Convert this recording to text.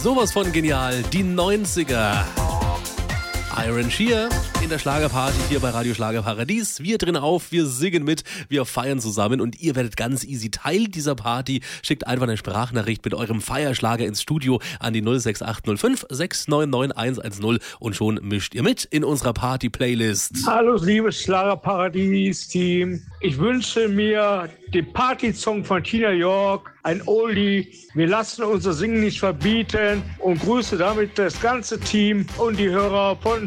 Sowas von genial. Die 90er. Iron Shear in der Schlagerparty hier bei Radio Schlagerparadies. Wir drehen auf, wir singen mit, wir feiern zusammen und ihr werdet ganz easy Teil dieser Party. Schickt einfach eine Sprachnachricht mit eurem Feierschlager ins Studio an die 06805 699 110 und schon mischt ihr mit in unserer Party-Playlist. Hallo liebes Schlagerparadies-Team. Ich wünsche mir den Party-Song von Tina York, ein Oldie. Wir lassen unser Singen nicht verbieten und grüße damit das ganze Team und die Hörer von